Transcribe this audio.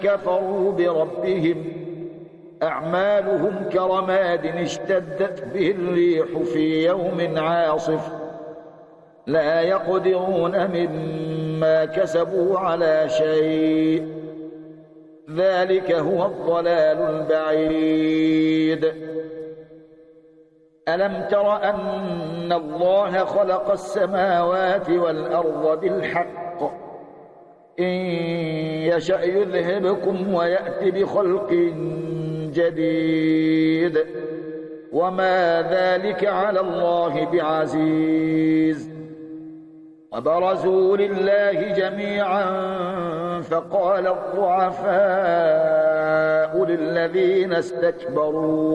كفروا بربهم أعمالهم كرماد اشتدت به الريح في يوم عاصف لا يقدرون مما كسبوا على شيء ذلك هو الضلال البعيد. ألم تر أن الله خلق السماوات والأرض بالحق إن يشأ يذهبكم ويأتي بخلق جديد وما ذلك على الله بعزيز. وبرزوا لله جميعا فقال الضعفاء للذين استكبروا